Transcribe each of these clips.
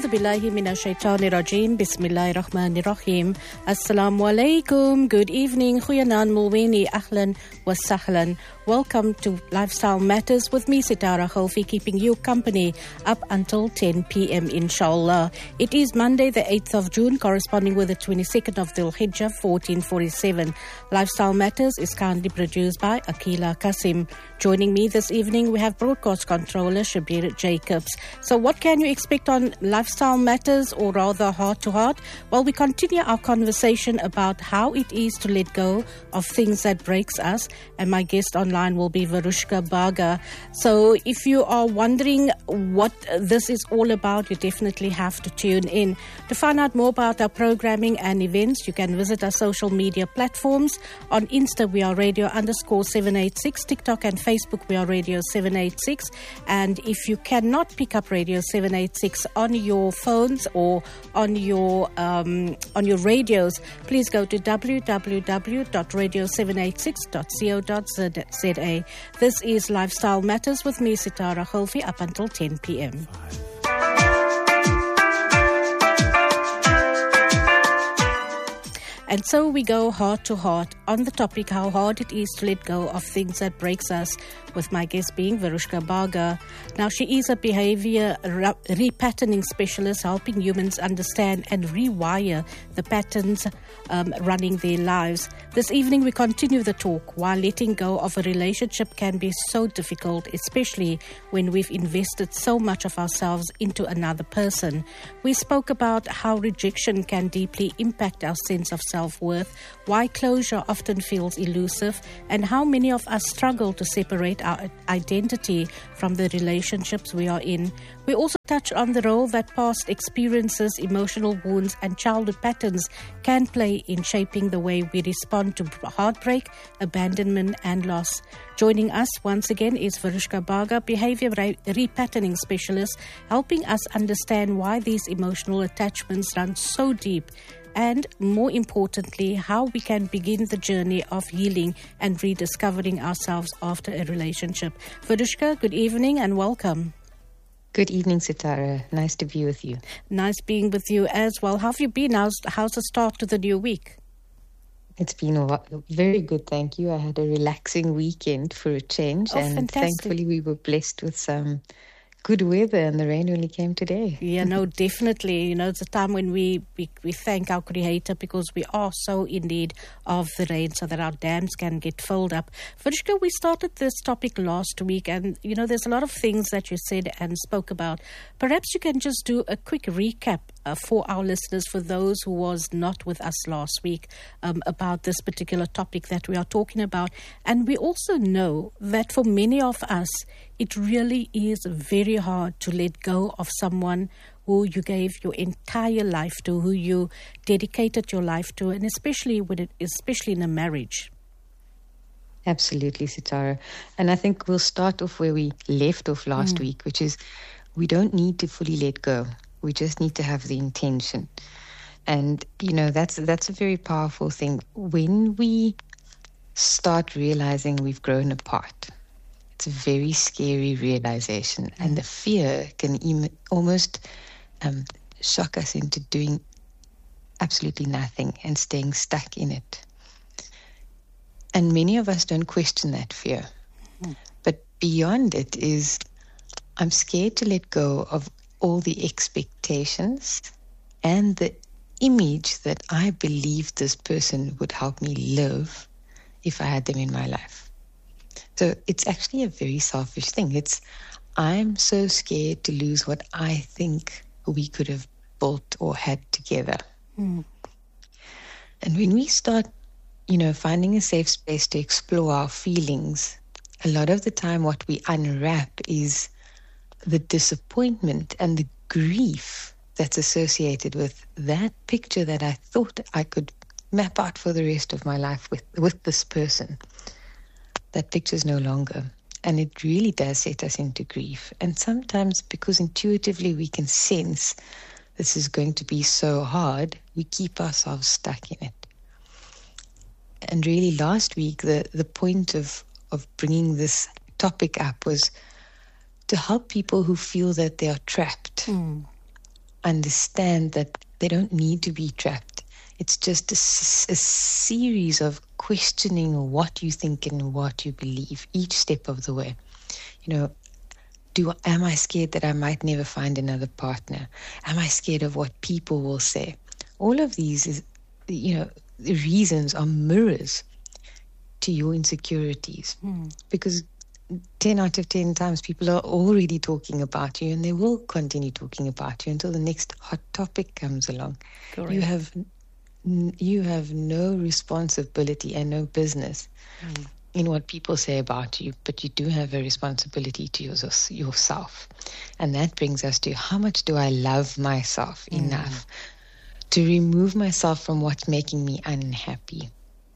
أعوذ بالله من الشيطان الرجيم بسم الله الرحمن الرحيم Assalamu alaikum. Good evening. Goeienaand Mulweni. Ahlan wa sahlan. Welcome to Lifestyle Matters with me, Sitara Khalfi, keeping you company up until 10 p.m. inshallah. It is Monday, the 8th of June, corresponding with the 22nd of Dhul Hijjah, 1447. Lifestyle Matters is kindly produced by Akila Kasim. Joining me this evening, we have broadcast controller Shabir Jacobs. So what can you expect on Lifestyle Matters, or rather Heart to Heart? Well, we continue our conversation about how it is to let go of things that breaks us, and my guest online will be Varushka Baga. So if you are wondering what this is all about, you definitely have to tune in. To find out more about our programming and events, you can visit our social media platforms. On Insta, we are radio_786, TikTok and Facebook, we are Radio 786. And if you cannot pick up Radio 786 on your phones or on your radios, please go to www.radio786.co.za. This is Lifestyle Matters with me, Sitara Khalfi, up until 10 p.m. And so we go heart to heart on the topic how hard it is to let go of things that breaks us, with my guest being Varushka Baga. Now, she is a behavior repatterning specialist, helping humans understand and rewire the patterns running their lives. This evening we continue the talk. While letting go of a relationship can be so difficult, especially when we've invested so much of ourselves into another person, we spoke about how rejection can deeply impact our sense of self-worth, why closure often feels elusive, and how many of us struggle to separate our identity from the relationships we are in. We also touch on the role that past experiences, emotional wounds, and childhood patterns can play in shaping the way we respond to heartbreak, abandonment, and loss. Joining us once again is Varushka Baga, behavior repatterning specialist, helping us understand why these emotional attachments run so deep, and more importantly, how we can begin the journey of healing and rediscovering ourselves after a relationship. Varushka, good evening and welcome. Good evening, Sitara. Nice to be with you. Nice being with you as well. How have you been? How's the start to the new week? It's been very good, thank you. I had a relaxing weekend for a change, and fantastic. Thankfully we were blessed with some good weather, and the rain only came today. Yeah, no, definitely. You know, it's a time when we thank our Creator, because we are so in need of the rain so that our dams can get filled up. Varushka, we started this topic last week, and, you know, there's a lot of things that you said and spoke about. Perhaps you can just do a quick recap for our listeners, for those who was not with us last week, about this particular topic that we are talking about. And we also know that for many of us, it really is very hard to let go of someone who you gave your entire life to, who you dedicated your life to, and especially in a marriage. Absolutely, Sitara. And I think we'll start off where we left off last week, which is we don't need to fully let go. We just need to have the intention. And, you know, that's a very powerful thing. When we start realizing we've grown apart, it's a very scary realization. And the fear can almost shock us into doing absolutely nothing and staying stuck in it. And many of us don't question that fear. But beyond it is, I'm scared to let go of all the expectations and the image that I believed this person would help me live if I had them in my life. So it's actually a very selfish thing. I'm so scared to lose what I think we could have built or had together. And when we start, you know, finding a safe space to explore our feelings, a lot of the time what we unwrap is the disappointment and the grief that's associated with that picture that I thought I could map out for the rest of my life with this person. That picture's no longer. And it really does set us into grief. And sometimes, because intuitively we can sense this is going to be so hard, we keep ourselves stuck in it. And really last week, the point of bringing this topic up was to help people who feel that they are trapped understand that they don't need to be trapped. It's just a series of questioning what you think and what you believe each step of the way. Am I scared that I might never find another partner? Am I scared of what people will say? All of these the reasons are mirrors to your insecurities. Because 10 out of 10 times people are already talking about you, and they will continue talking about you until the next hot topic comes along. Correct. You have no responsibility and no business in what people say about you, but you do have a responsibility to yourself. And that brings us to, how much do I love myself enough to remove myself from what's making me unhappy?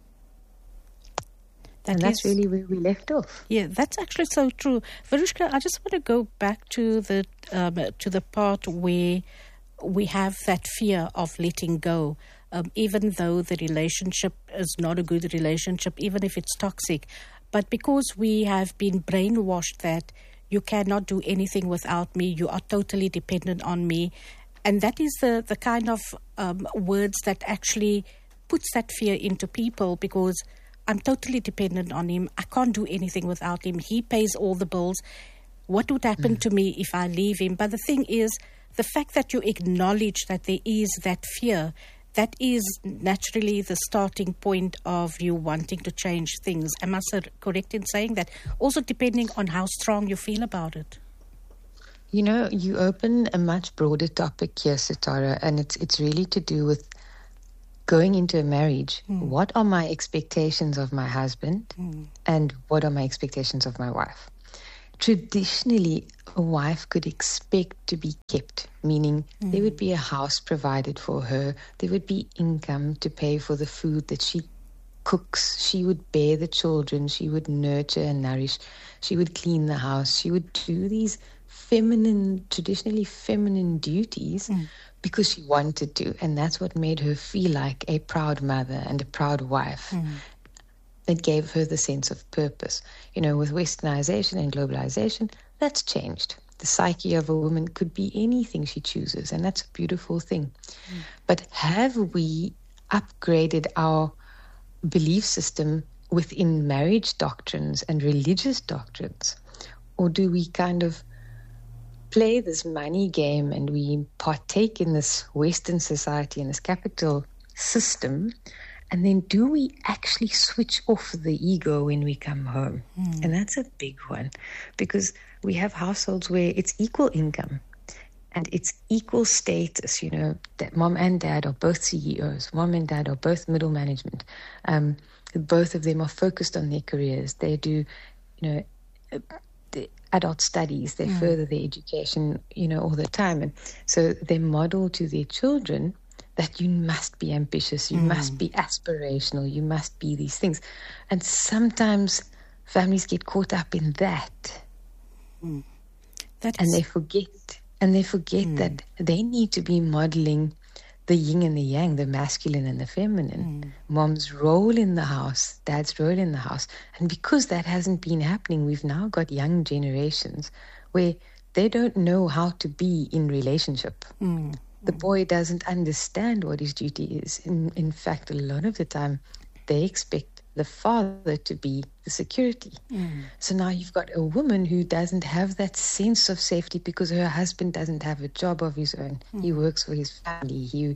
That's really where we left off. Yeah, that's actually so true. Verushka, I just want to go back to the part where we have that fear of letting go, even though the relationship is not a good relationship, even if it's toxic. But because we have been brainwashed that you cannot do anything without me, you are totally dependent on me. And that is the kind of words that actually puts that fear into people, because I'm totally dependent on him. I can't do anything without him. He pays all the bills. What would happen to me if I leave him? But the thing is, the fact that you acknowledge that there is that fear, that is naturally the starting point of you wanting to change things. Am I correct in saying that? Also depending on how strong you feel about it. You open a much broader topic here, Sitara, and it's really to do with going into a marriage. What are my expectations of my husband and what are my expectations of my wife? Traditionally, a wife could expect to be kept, meaning there would be a house provided for her, there would be income to pay for the food that she cooks, she would bear the children, she would nurture and nourish, she would clean the house, she would do these traditionally feminine duties because she wanted to, and that's what made her feel like a proud mother and a proud wife. It gave her the sense of purpose. With westernization and globalization, that's changed. The psyche of a woman could be anything she chooses, and that's a beautiful thing. But have we upgraded our belief system within marriage doctrines and religious doctrines? Or do we kind of play this money game and we partake in this Western society and this capital system, and then do we actually switch off the ego when we come home? And that's a big one, because we have households where it's equal income and it's equal status, that mom and dad are both CEOs, mom and dad are both middle management. Both of them are focused on their careers. They do, the adult studies, they further their education, all the time. And so they model to their children that you must be ambitious, you must be aspirational, you must be these things. And sometimes families get caught up in that. And they forget that they need to be modeling the yin and the yang, the masculine and the feminine, mom's role in the house, dad's role in the house. And because that hasn't been happening, we've now got young generations where they don't know how to be in relationship. The boy doesn't understand what his duty is. In fact, a lot of the time, they expect the father to be the security. So now you've got a woman who doesn't have that sense of safety because her husband doesn't have a job of his own. He works for his family.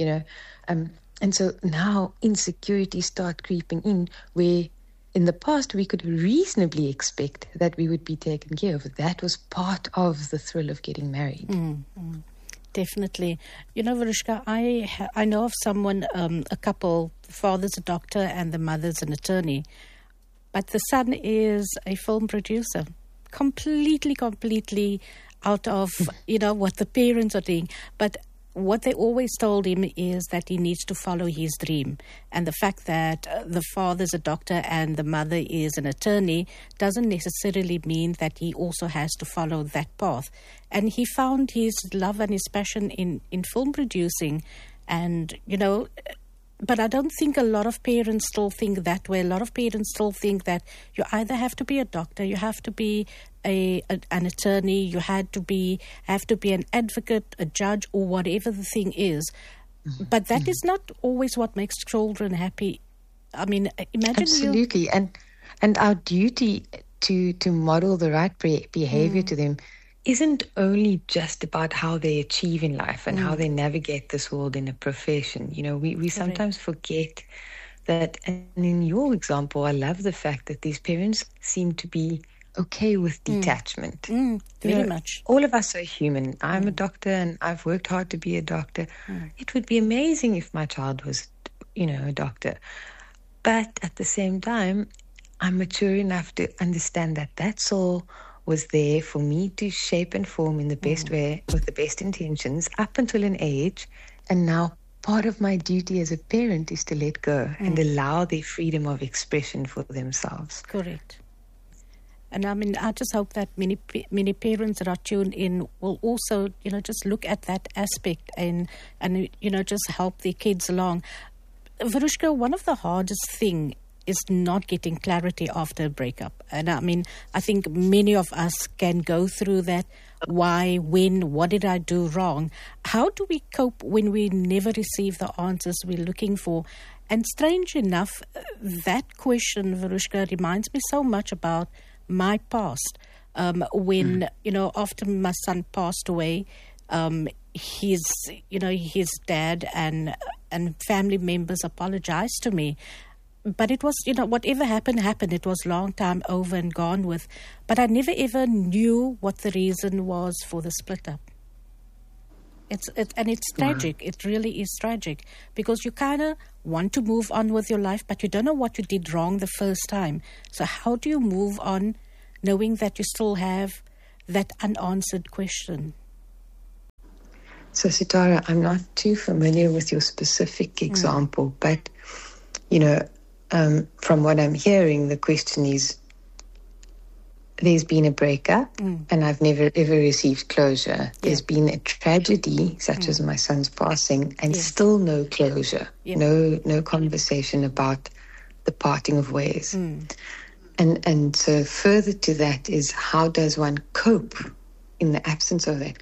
And so now insecurities start creeping in, where in the past we could reasonably expect that we would be taken care of. That was part of the thrill of getting married. Definitely. Verushka, I know of someone, a couple, the father's a doctor and the mother's an attorney, but the son is a film producer, completely out of, what the parents are doing. But what they always told him is that he needs to follow his dream. And the fact that the father's a doctor and the mother is an attorney doesn't necessarily mean that he also has to follow that path. And he found his love and his passion in film producing. And, but I don't think a lot of parents still think that way. A lot of parents still think that you either have to be a doctor, you have to be an attorney, you have to be an advocate, a judge, or whatever the thing is. But that is not always what makes children happy. I mean, imagine absolutely, and our duty to model the right behavior to them isn't only just about how they achieve in life and how they navigate this world in a profession. You know, we sometimes forget that. And in your example, I love the fact that these parents seem to be okay with detachment. Very much. All of us are human. I'm a doctor and I've worked hard to be a doctor. It would be amazing if my child was, a doctor. But at the same time, I'm mature enough to understand that that soul was there for me to shape and form in the best way, with the best intentions, up until an age. And now part of my duty as a parent is to let go and allow their freedom of expression for themselves. Correct. And I mean, I just hope that many parents that are tuned in will also, just look at that aspect and just help their kids along. Verushka, one of the hardest thing is not getting clarity after a breakup. And I mean, I think many of us can go through that. Why, when, what did I do wrong? How do we cope when we never receive the answers we're looking for? And strange enough, that question, Verushka, reminds me so much about my past. When, after my son passed away, his dad and family members apologized to me. But it was, whatever happened. It was a long time over and gone with. But I never ever knew what the reason was for the split up. It's tragic. It really is tragic, because you kind of want to move on with your life, but you don't know what you did wrong the first time. So how do you move on knowing that you still have that unanswered question? So, Sitara, I'm not too familiar with your specific example, but, from what I'm hearing, the question is, there's been a breakup and I've never ever received closure. There's been a tragedy such as my son's passing and still no closure, no conversation about the parting of ways. And so further to that is, how does one cope in the absence of that